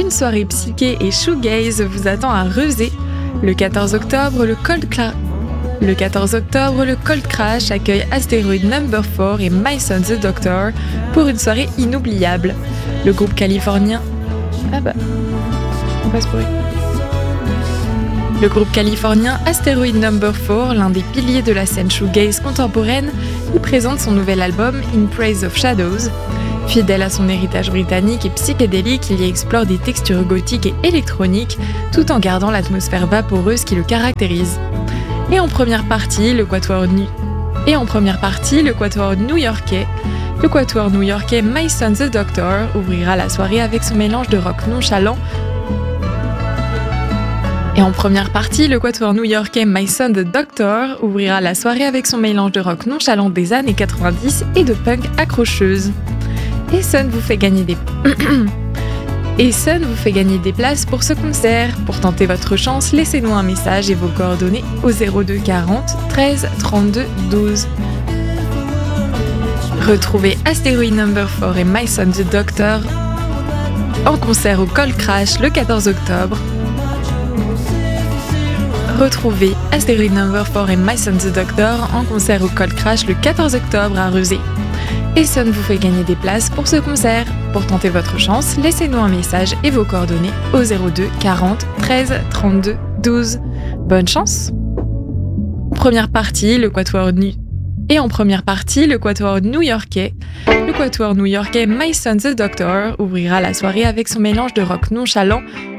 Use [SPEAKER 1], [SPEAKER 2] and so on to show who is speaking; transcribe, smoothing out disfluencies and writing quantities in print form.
[SPEAKER 1] Une soirée psyché et shoegaze vous attend à Rezé. Le 14 octobre, le Cold Crash accueille Asteroid Number 4 et My Son the Doctor pour une soirée inoubliable. Le groupe californien... on passe pour eux. Le groupe californien Asteroid Number 4, l'un des piliers de la scène shoegaze contemporaine, y présente son nouvel album In Praise of Shadows. Fidèle à son héritage britannique et psychédélique, il y explore des textures gothiques et électroniques, tout en gardant l'atmosphère vaporeuse qui le caractérise. Et en première partie, le quatuor new-yorkais My Son the Doctor ouvrira la soirée avec son mélange de rock nonchalant. Des années 90 et de punk accrocheuse. Et Sun vous fait gagner des places pour ce concert. Pour tenter votre chance, laissez-nous un message et vos coordonnées au 02 40 13 32 12. Retrouvez Asteroid Number 4 et My Son the Doctor en concert au Cold Crash le 14 octobre. Retrouvez Asteroid Number 4 et My Son the Doctor en concert au Cold Crash le 14 octobre à Rezé. Et Sun vous fait gagner des places pour ce concert. Pour tenter votre chance, laissez-nous un message et vos coordonnées au 02 40 13 32 12. Bonne chance! En première partie, le quatuor new-yorkais My Son the Doctor ouvrira la soirée avec son mélange de rock nonchalant